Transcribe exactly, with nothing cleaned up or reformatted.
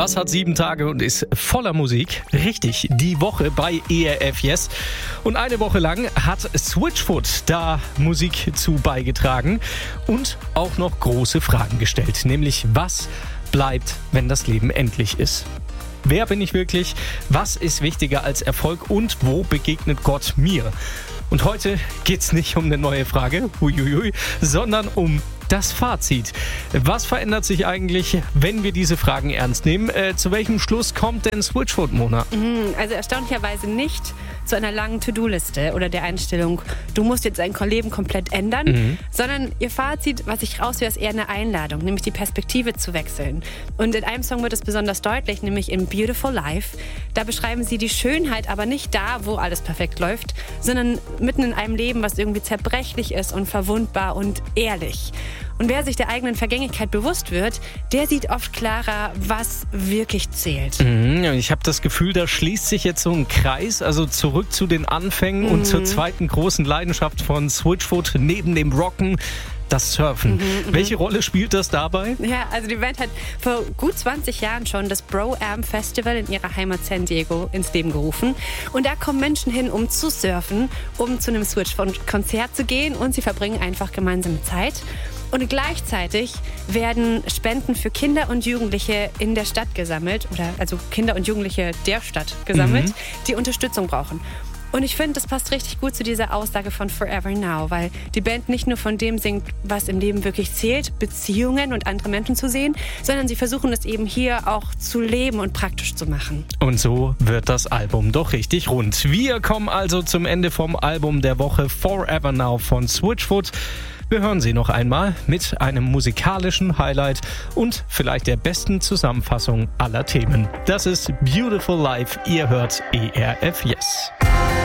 Was hat sieben Tage und ist voller Musik? Richtig, die Woche bei E R F Yes. Und eine Woche lang hat Switchfoot da Musik zu beigetragen und auch noch große Fragen gestellt. Nämlich, was bleibt, wenn das Leben endlich ist? Wer bin ich wirklich? Was ist wichtiger als Erfolg? Und wo begegnet Gott mir? Und heute geht's nicht um eine neue Frage, huiuiui, sondern um das Fazit. Was verändert sich eigentlich, wenn wir diese Fragen ernst nehmen? Äh, zu welchem Schluss kommt denn Switchfoot, Mona? Also erstaunlicherweise nicht zu einer langen To-Do-Liste oder der Einstellung, du musst jetzt dein Leben komplett ändern, mhm. sondern ihr Fazit, was ich raushöre, ist eher eine Einladung, nämlich die Perspektive zu wechseln. Und in einem Song wird es besonders deutlich, nämlich in Beautiful Life. Da beschreiben sie die Schönheit, aber nicht da, wo alles perfekt läuft, sondern mitten in einem Leben, was irgendwie zerbrechlich ist und verwundbar und ehrlich. Und wer sich der eigenen Vergänglichkeit bewusst wird, der sieht oft klarer, was wirklich zählt. Mhm, ich habe das Gefühl, da schließt sich jetzt so ein Kreis, also zurück zu den Anfängen mhm. und zur zweiten großen Leidenschaft von Switchfoot neben dem Rocken. Das Surfen. Mhm, Welche Rolle spielt das dabei? Ja, also die Band hat vor gut zwanzig Jahren schon das Bro-Am Festival in ihrer Heimat San Diego ins Leben gerufen. Und da kommen Menschen hin, um zu surfen, um zu einem Switchfoot-Konzert zu gehen und sie verbringen einfach gemeinsame Zeit. Und gleichzeitig werden Spenden für Kinder und Jugendliche in der Stadt gesammelt, oder also Kinder und Jugendliche der Stadt gesammelt, mhm. die Unterstützung brauchen. Und ich finde, das passt richtig gut zu dieser Aussage von Forever Now, weil die Band nicht nur von dem singt, was im Leben wirklich zählt, Beziehungen und andere Menschen zu sehen, sondern sie versuchen es eben hier auch zu leben und praktisch zu machen. Und so wird das Album doch richtig rund. Wir kommen also zum Ende vom Album der Woche Forever Now von Switchfoot. Wir hören sie noch einmal mit einem musikalischen Highlight und vielleicht der besten Zusammenfassung aller Themen. Das ist Beautiful Life. Ihr hört E R F Yes.